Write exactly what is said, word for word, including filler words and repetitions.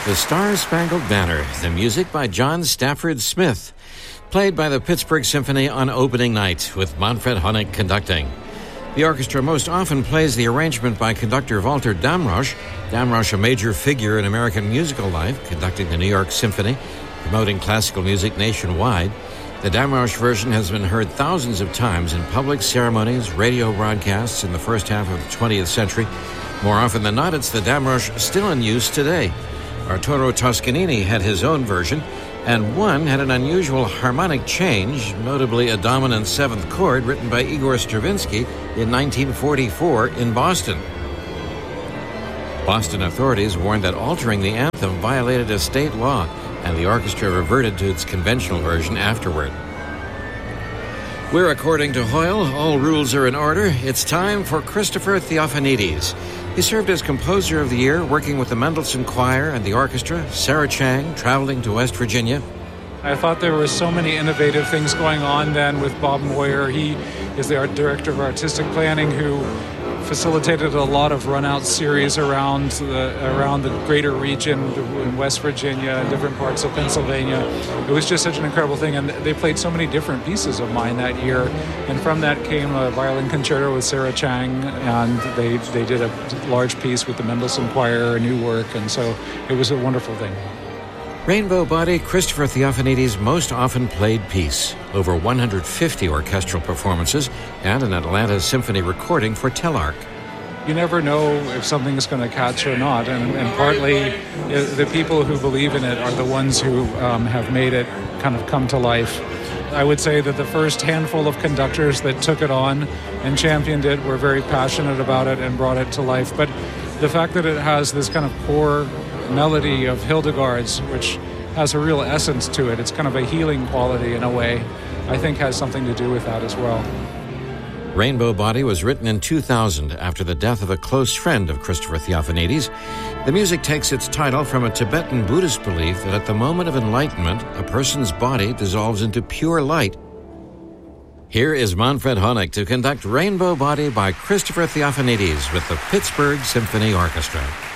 The Star-Spangled Banner, the music by John Stafford Smith, played by the Pittsburgh Symphony on opening night with Manfred Honeck conducting. The orchestra most often plays the arrangement by conductor Walter Damrosch, Damrosch a major figure in American musical life, conducting the New York Symphony, promoting classical music nationwide. The Damrosch version has been heard thousands of times in public ceremonies, radio broadcasts in the first half of the twentieth century. More often than not, it's the Damrosch still in use today. Arturo Toscanini had his own version, and one had an unusual harmonic change, notably a dominant seventh chord written by Igor Stravinsky in nineteen forty-four in Boston. Boston authorities warned that altering the anthem violated a state law, and the orchestra reverted to its conventional version afterward. We're according to Hoyle. All rules are in order. It's time for Christopher Theophanides. He served as Composer of the Year, working with the Mendelssohn Choir and the orchestra, Sarah Chang, traveling to West Virginia. I thought there were so many innovative things going on then with Bob Moyer. He is the art director of artistic planning who facilitated a lot of run-out series around the around the greater region in West Virginia and different parts of Pennsylvania. It was just such an incredible thing, and they played so many different pieces of mine that year. And from that came a violin concerto with Sarah Chang, and they they did a large piece with the Mendelssohn Choir, a new work, and so it was a wonderful thing. Rainbow Body, Christopher Theophanides' most often played piece. Over one hundred fifty orchestral performances and an Atlanta Symphony recording for Telarc. You never know if something is going to catch or not, and, and partly the people who believe in it are the ones who um, have made it kind of come to life. I would say that the first handful of conductors that took it on and championed it were very passionate about it and brought it to life. But the fact that it has this kind of core melody of Hildegard's, which has a real essence to it, it's kind of a healing quality in a way, I think has something to do with that as well. Rainbow Body was written in two thousand after the death of a close friend of Christopher Theophanides. The music takes its title from a Tibetan Buddhist belief that at the moment of enlightenment, a person's body dissolves into pure light. Here is Manfred Honeck to conduct Rainbow Body by Christopher Theophanides with the Pittsburgh Symphony Orchestra.